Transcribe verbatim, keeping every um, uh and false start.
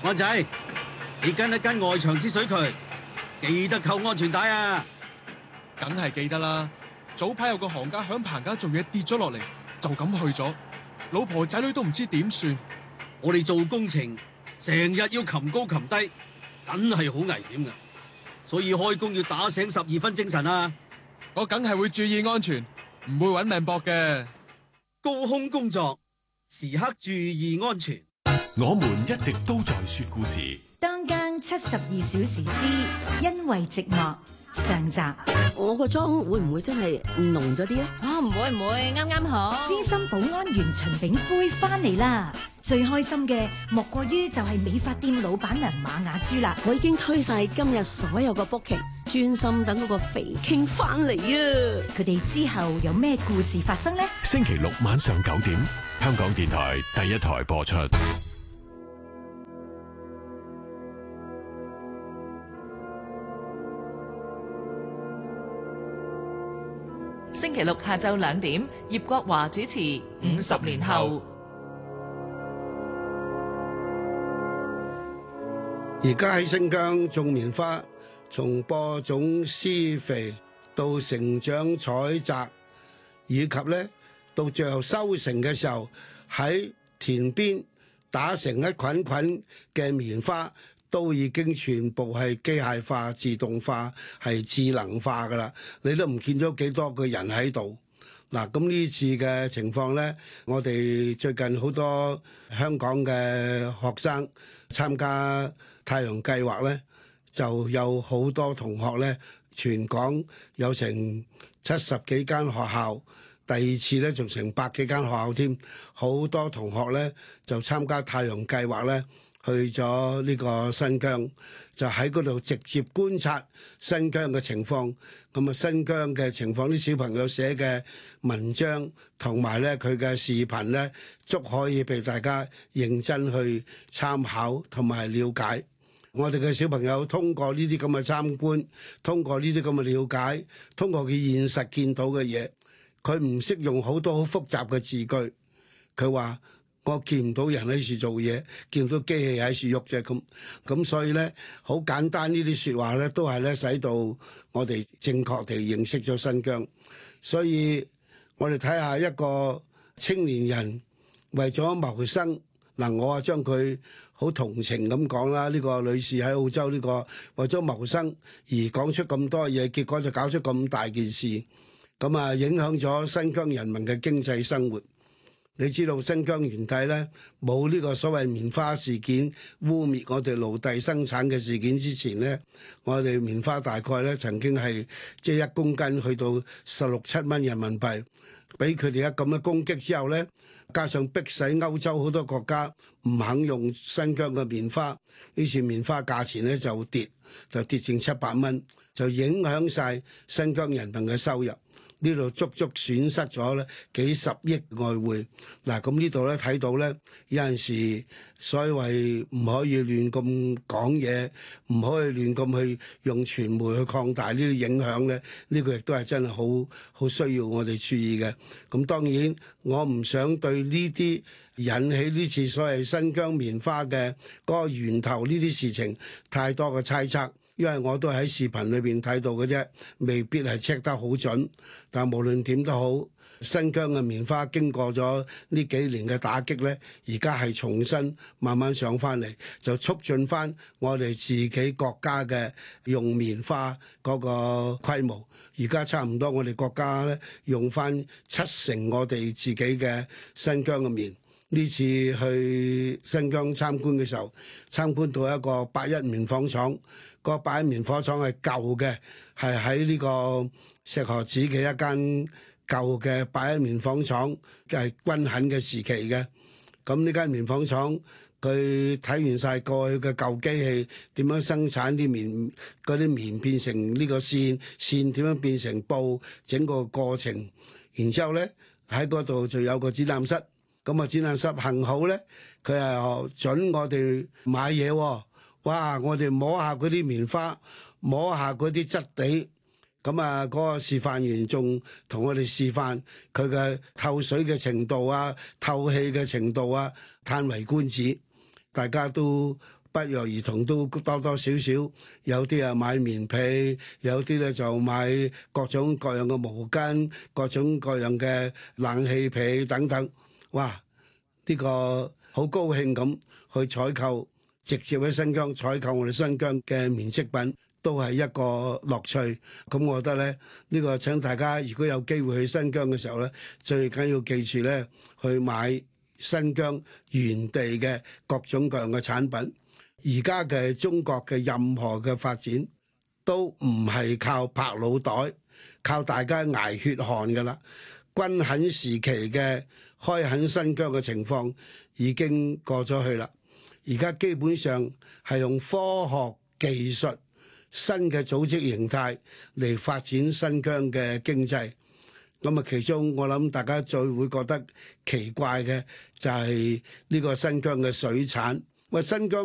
安仔，你跟一跟外牆之水渠，記得扣安全帶啊！ 梗係記得啦。早排有個行家響棚架做嘢跌咗落嚟，就咁去咗，老婆仔女都唔知點算。 我哋做工程成日要擒高擒低，真係好危險噶，所以開工要打醒十二分精神啊！ 我梗係會注意安全，唔會搵命搏嘅。 高空工作時刻注意安全。 我們一直都在說故事。 當更七十二小時之因為寂寞上集。 我個妝會唔會真係濃咗啲啊？ 啊，唔會唔會，啱啱好。 資深保安員秦炳輝翻嚟啦！最開心嘅莫過於就係美髮店老闆娘馬雅珠啦。 我已經推晒今日所有個 booking，專心等嗰個肥傾翻嚟啊！ 佢哋之後有咩故事發生呢？ 星期六晚上九點，香港電台第一台播出。 星期六下晝兩點，葉國華主持《五十年後》。 而家喺新疆種棉花，從播種、施肥到成長、採摘，以及咧到最後收成嘅時候，喺田邊打成一捆捆嘅棉花，都已經全部係機械化、自動化、係智能化㗎喇。你都唔見咗幾多個人喺度。嗱，咁呢次嘅情況呢，我哋最近好多香港嘅學生參加太陽計劃呢，就有好多同學呢，全港有成七十幾間學校，第二次呢仲成百幾間學校添，好多同學呢，就參加太陽計劃呢，去咗呢個新疆，就喺嗰度直接觀察新疆嘅情況。咁啊，新疆嘅情況，啲小朋友寫嘅文章同埋咧佢嘅視頻咧，足可以俾大家認真去參考同埋了解。我哋嘅小朋友通過呢啲咁嘅參觀，通過呢啲咁嘅了解，通過佢現實見到嘅嘢，佢唔識用好多好複雜嘅字句，佢話，我見唔到人喺處做嘢，見唔到機器喺處喐啫，咁咁所以咧，好簡單呢啲説話咧，都係咧使到我哋正確地認識咗新疆。所以我哋睇下一個青年人為咗謀生，嗱，我啊將佢好同情咁講啦。呢個女士喺澳洲呢個為咗謀生而講出咁多嘢，結果就搞出咁大件事，咁啊影響咗新疆人民嘅經濟生活。你知道新疆原底咧冇呢個所謂棉花事件污蔑我哋奴隸生產嘅事件之前咧，我哋棉花大概咧曾經係即係一公斤去到十六七蚊人民幣，俾佢哋一咁嘅攻擊之後咧，加上迫使歐洲好多國家唔肯用新疆嘅棉花，於是棉花價錢咧就跌，就跌剩七百蚊，就影響晒新疆人民嘅收入。呢度足足損失咗咧幾十億外匯。嗱，咁呢度咧睇到咧，有陣時所謂唔可以亂咁講嘢，唔可以亂咁去用傳媒去擴大呢啲影響咧，呢個亦都係真係好好需要我哋注意嘅。咁當然我唔想對呢啲引起呢次所謂新疆棉花嘅嗰個源頭呢啲事情太多嘅猜測。因為我都喺視頻裏邊睇到嘅啫，未必係 check 得好準。但無論點都好，新疆嘅棉花經過咗呢幾年嘅打擊呢，而家係重新慢慢上翻嚟，就促進翻我哋自己國家嘅用棉花嗰個規模。而家差唔多我哋國家呢，用翻七成我哋自己嘅新疆嘅棉。呢次去新疆參觀嘅時候，參觀到一個八一棉紡廠。個八一棉紡廠係舊嘅，係喺呢個石河子嘅一間舊嘅八一棉紡廠，係軍墾嘅時期嘅。咁呢間棉紡廠，佢睇完晒過去嘅舊機器點樣生產啲棉，嗰啲棉變成呢個線，線點樣變成布，整個過程。然之後咧喺嗰度就有個展覽室，咁啊展覽室幸好咧，佢係準我哋買嘢喎。哇！我哋摸下嗰啲棉花，摸下嗰啲質地，咁啊嗰個示範員仲同我哋示範佢嘅透水嘅程度啊、透氣嘅程度啊，歎為觀止。大家都不約而同都多多少少，有啲啊買棉被，有啲咧就買各種各樣嘅毛巾，各種各樣嘅冷氣被等等。哇！呢個好高興咁去採購，直接喺新疆採購我哋新疆嘅棉織品，都係一個樂趣。咁我覺得咧，呢個請大家如果有機會去新疆嘅時候咧，最緊要記住咧，去買新疆原地嘅各種各樣嘅產品。而家嘅中國嘅任何嘅發展都唔係靠拍腦袋，靠大家捱血汗噶啦。軍墾時期嘅開墾新疆嘅情況已經過咗去啦。而家基本上係用科學技術、新嘅組織形態嚟發展新疆嘅經濟。咁啊，其中我諗大家最會覺得奇怪嘅就係呢個新疆嘅水產。喂，新疆